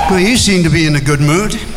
Well, you seem to be in a good mood.